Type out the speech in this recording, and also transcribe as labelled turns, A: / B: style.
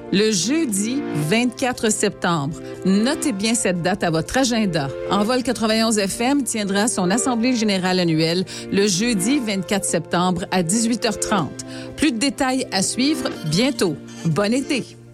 A: Le jeudi 24 septembre. Notez bien cette date à votre agenda. Envol 91 FM tiendra son assemblée générale annuelle le jeudi 24 septembre à 18h30. Plus de détails à suivre bientôt. Bon été!